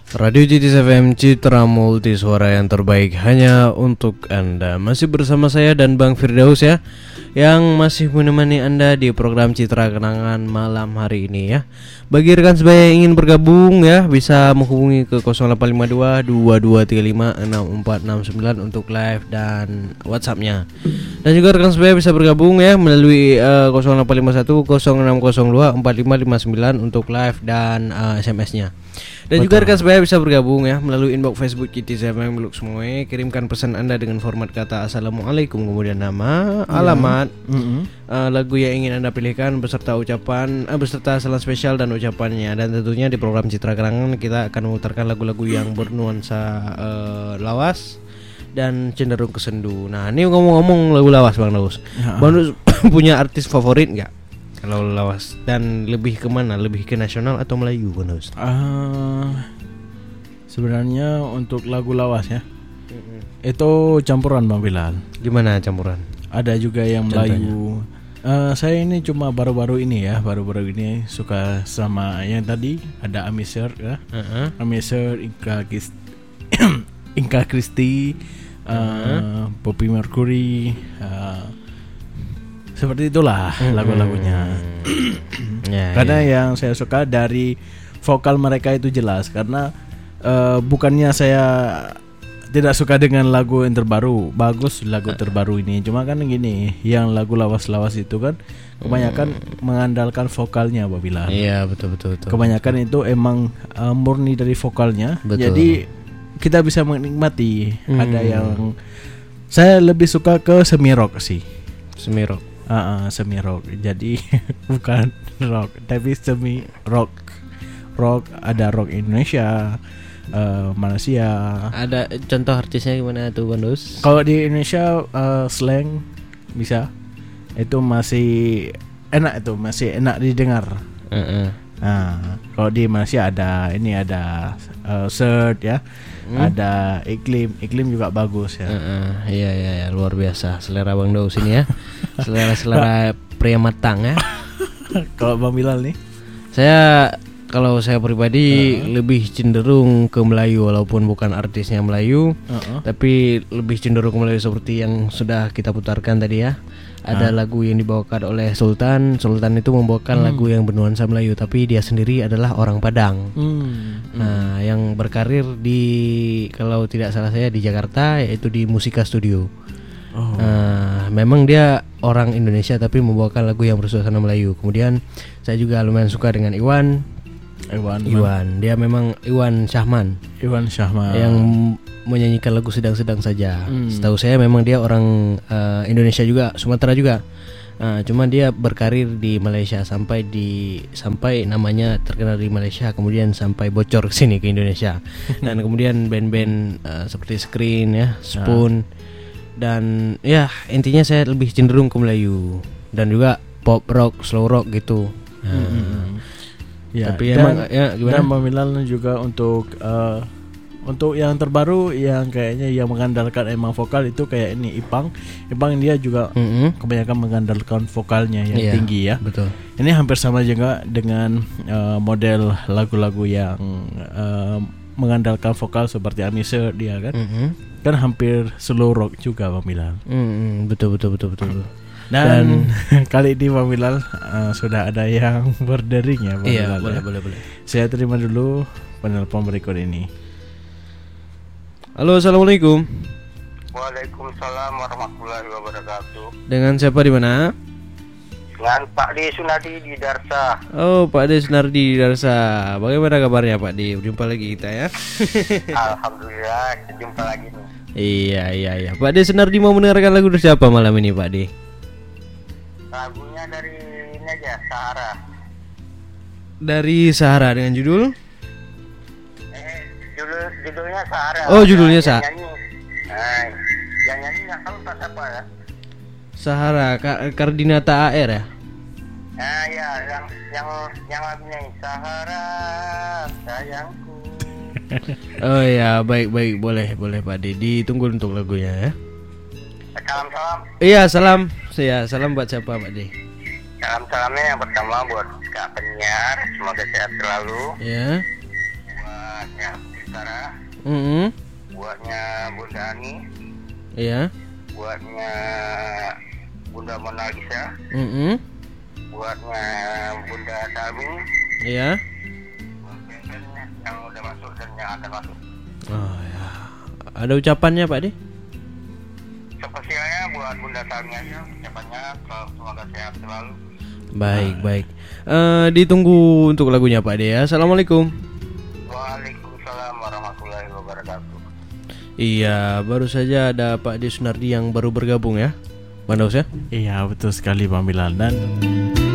Radio Citis FM, Citra Multi Suara yang terbaik hanya untuk Anda. Masih bersama saya dan Bang Firdaus ya, yang masih menemani Anda di program Citra Kenangan malam hari ini ya. Bagi rekan sebaya yang ingin bergabung ya, bisa menghubungi ke 0852 2235 6469 untuk live dan WhatsApp-nya. Dan juga rekan sebaya bisa bergabung ya melalui 0851 0602 4559 untuk live dan SMS-nya. Dan juga rekan sebaya bisa bergabung ya melalui inbox Facebook Citis FM Meluk Semoy. Kirimkan pesan Anda dengan format kata Assalamualaikum, kemudian nama, alamat, lagu yang ingin Anda pilihkan beserta ucapan, beserta salam spesial dan ucapannya. Dan tentunya di program Citra Kenangan kita akan memutarkan lagu-lagu yang bernuansa lawas dan cenderung kesendu. Nah, ini ngomong-ngomong lagu lawas Bang Daus. Bang Daus punya artis favorit nggak? Kalau lawas, dan lebih kemana? Lebih ke nasional atau Melayu, Bang Daus? Sebenarnya untuk lagu lawas ya, itu campuran Bang Bilal. Gimana campuran? Ada juga yang Contohnya? Melayu. Saya ini cuma baru-baru ini suka sama yang tadi ada Amiser ya. Amiser, Inka Kristi, Poppy Mercury, seperti itulah lagu-lagunya. Karena yang saya suka dari vokal mereka itu jelas. Karena bukannya saya tidak suka dengan lagu yang terbaru, bagus lagu terbaru ini. Cuma kan gini, yang lagu lawas-lawas itu kan kebanyakan mengandalkan vokalnya, Babila. Iya, betul. Kebanyakan itu emang murni dari vokalnya. Betul. Jadi kita bisa menikmati. Ada yang saya lebih suka ke semi rock sih. Semi rock. Semi rock. Jadi bukan rock, tapi semi rock. Rock, ada rock Indonesia, Malaysia. Ada contoh artisnya gimana tuh, Bang Daus? Kalau di Indonesia slang bisa. Itu masih enak didengar. Nah, kalau di Malaysia ada Serd ya. Ada Iklim juga bagus ya. Iya, luar biasa selera Bang Daus ini ya. Selera pria matang ya. Kalau Bang Bilal nih? Kalau saya pribadi lebih cenderung ke Melayu, walaupun bukan artisnya Melayu, tapi lebih cenderung ke Melayu seperti yang sudah kita putarkan tadi ya. Ada lagu yang dibawakan oleh Sultan itu membawakan lagu yang bernuansa Melayu, tapi dia sendiri adalah orang Padang. Nah, yang berkarir di, kalau tidak salah saya, di Jakarta, yaitu di Musika Studio. Memang dia orang Indonesia tapi membawakan lagu yang bersuasana Melayu. Kemudian saya juga lumayan suka dengan Iwan. Dia memang Iwan Syahman yang menyanyikan lagu sedang-sedang saja. Setahu saya memang dia orang Indonesia juga, Sumatera juga. Cuma dia berkarir di Malaysia sampai namanya terkenal di Malaysia, kemudian sampai bocor ke sini ke Indonesia. Dan kemudian band-band seperti Screen ya, Spoon, dan ya intinya saya lebih cenderung ke Melayu dan juga pop rock, slow rock gitu. Ya, tapi emang ya gimana? Dan Bang juga untuk yang terbaru yang kayaknya yang mengandalkan emang vokal itu kayak ini Ipang dia juga kebanyakan mengandalkan vokalnya yang tinggi ya. Betul. Ini hampir sama juga dengan model lagu-lagu yang mengandalkan vokal seperti Amiser dia kan. Kan hampir slow rock juga Bang Bilal. Betul. Dan kali ini Bang Bilal sudah ada yang berdering ya Bang Bilal. Iya, boleh. Saya terima dulu penelpon berikut ini. Halo, assalamualaikum. Waalaikumsalam warahmatullahi wabarakatuh. Dengan siapa di mana? Dengan Pak D Sunardi di Darsa. Oh, Pak D Sunardi di Darsa. Bagaimana kabarnya Pak D? Jumpa lagi kita ya. Alhamdulillah, jumpa lagi nih. Iya. Pak D Sunardi mau mendengarkan lagu dari siapa malam ini Pak D? Lagunya dari ini aja, Sahara. Dari Sahara dengan judul? Judulnya Sahara. Oh, judulnya Sahara. Yang nyanyi nggak tahu tak siapa ya. Sahara, Kardinata AR ya? Nah, ya, yang lagunya ini, Sahara sayangku. Oh ya, baik, boleh Pak D. Ditunggu untuk lagunya ya. Salam. Iya, salam buat siapa Pak D? Salamnya yang pertama buat Kak Penyiar, semoga sehat selalu. Ya. Buat Baskara. Buatnya Bunda Ani. Iya. Buatnya Bunda Monalisa. Buatnya Bunda Sami. Iya. Dan yang udah masuk dan yang akan masuk. Oh ya. Ada ucapannya Pak De? Spesialnya buat Bunda Sami aja. Ucapannya semoga sehat selalu. Baik. Ditunggu untuk lagunya Pak De ya. Assalamualaikum. Waalaikumsalam warahmatullahi wabarakatuh. Iya, baru saja ada Pak De Sunardi yang baru bergabung ya, Bang Daus ya. Iya betul sekali Bang Bilal. Dan